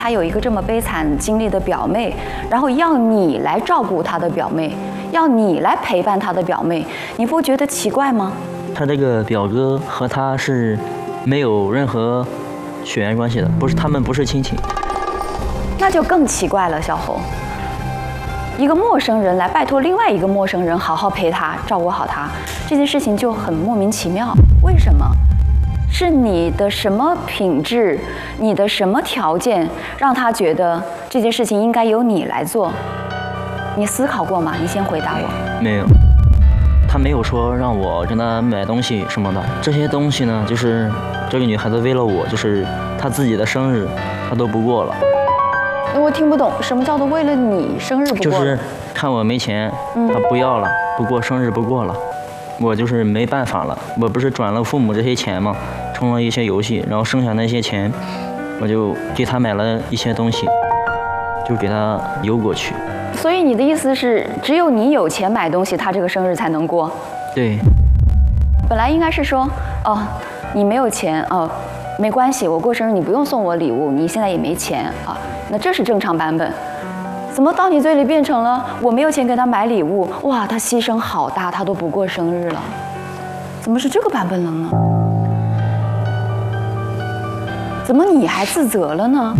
他有一个这么悲惨经历的表妹，然后要你来照顾他的表妹，要你来陪伴他的表妹，你不觉得奇怪吗？ 他这个表哥和他是没有任何血缘关系的，他们不是亲戚。 那就更奇怪了，小侯。一个陌生人来拜托另外一个陌生人好好陪他，照顾好他，这件事情就很莫名其妙。为什么？是你的什么品质，你的什么条件，让他觉得这件事情应该由你来做？你思考过吗？你先回答我。 没有，他没有说让我跟他买东西什么的。这些东西呢，就是这个女孩子为了我，就是她自己的生日，她都不过了。 我听不懂，什么叫做为了你生日不过了？ 就是看我没钱，她不要了，不过生日不过了。我就是没办法了，我不是转了父母这些钱吗？充了一些游戏，然后剩下那些钱，我就给他买了一些东西，就给他邮过去。 所以你的意思是，只有你有钱买东西，他这个生日才能过？ 对。 本来应该是说，哦，你没有钱，哦，没关系，我过生日你不用送我礼物，你现在也没钱啊，那这是正常版本。怎么到你嘴里变成了我没有钱给他买礼物？哇，他牺牲好大，他都不过生日了，怎么是这个版本了呢？怎么你还自责了呢？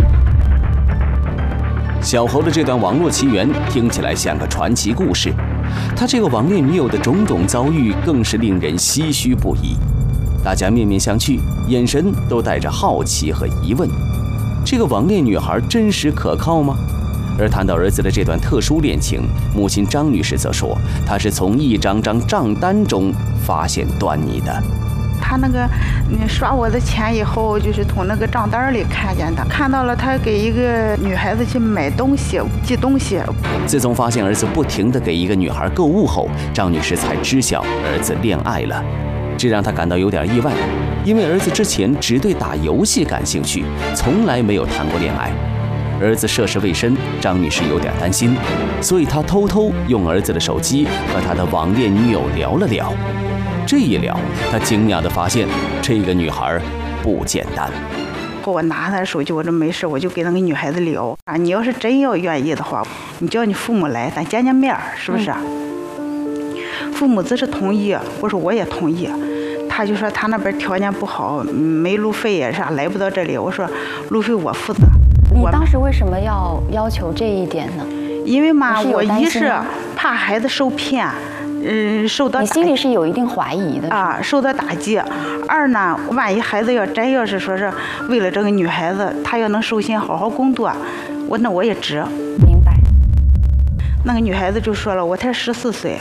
小侯的这段网络奇缘听起来像个传奇故事，他这个网恋女友的种种遭遇更是令人唏嘘不已。大家面面相觑，眼神都带着好奇和疑问：这个网恋女孩真实可靠吗？而谈到儿子的这段特殊恋情，母亲张女士则说，她是从一张张账单中发现端倪的。 他那个刷我的钱以后，就是从那个账单里看见的，看到了他给一个女孩子去买东西、寄东西。 自从发现儿子不停地给一个女孩购物后，张女士才知晓儿子恋爱了，这让她感到有点意外，因为儿子之前只对打游戏感兴趣，从来没有谈过恋爱。儿子涉世未深，张女士有点担心，所以她偷偷用儿子的手机和他的网恋女友聊了聊。这一聊，她惊讶地发现，这个女孩不简单。 我拿她的手机，我这没事，我就给那个女孩子聊啊。你要是真要愿意的话，你叫你父母来，咱见见面，是不是？父母只是同意，我说我也同意。他就说他那边条件不好，没路费呀啥，来不到这里。我说路费我负责。 你当时为什么要求这一点呢？ 因为嘛，我一是怕孩子受骗，受到你心里是有一定怀疑的啊，受到打击。二呢，万一孩子要是说是为了这个女孩子，她要能受心好好工作，那我也值。 明白。 那个女孩子就说了，我才14岁。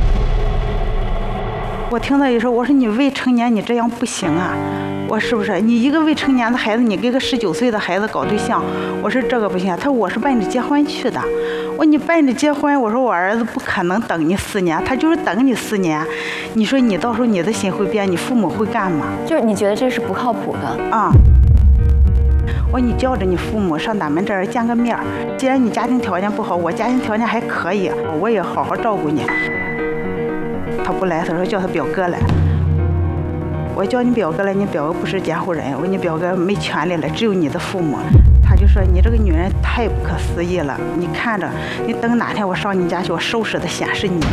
我听到一说，我说你未成年，你这样不行啊。我是不是你一个未成年的孩子，你给个19岁的孩子搞对象？我说这个不行。他说我是奔着结婚去的。我说你奔着结婚，我说我儿子不可能等你4年，他就是等你4年。你说你到时候你的心会变，你父母会干嘛？ 就是你觉得这是不靠谱的啊。我说你叫着你父母上咱们这儿见个面，既然你家庭条件不好，我家庭条件还可以，我也好好照顾你。他不来，他说叫他表哥来。我叫你表哥来，你表哥不是监护人，我说你表哥没权利了，只有你的父母。他就说你这个女人太不可思议了，你看着，你等哪天我上你家去，我收拾的显示你。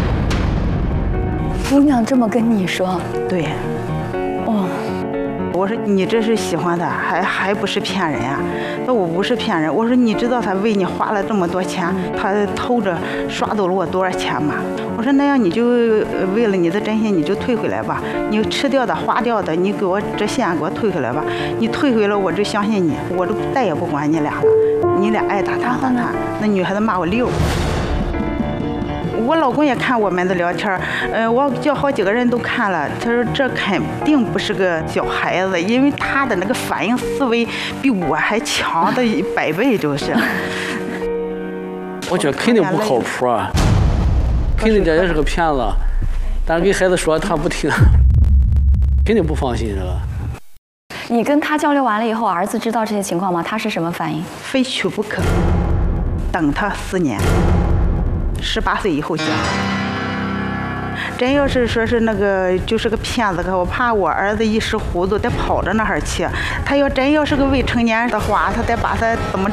姑娘这么跟你说？ 对。哦。我说你这是喜欢他，还不是骗人啊？那我不是骗人。我说你知道他为你花了这么多钱，他偷着刷走了我多少钱吗？我说那样你就为了你的真心，你就退回来吧。你吃掉的花掉的，你给我这现给我退回来吧。你退回了，我就相信你，我就再也不管你俩了。你俩爱打打。那女孩子骂我溜。我老公也看我们的聊天，我叫好几个人都看了，他说这肯定不是个小孩子，因为他的那个反应思维比我还强的100倍，就是。 我觉得肯定不靠谱啊，肯定这也是个骗子，但是给孩子说他不听，肯定不放心这个。 你跟他交流完了以后，儿子知道这些情况吗？他是什么反应？ 非娶不可，等他4年。18岁以后结。真要是说是那个就是个骗子，我怕我儿子一时糊涂得跑到那儿去。他要真要是个未成年的话，他得把他怎么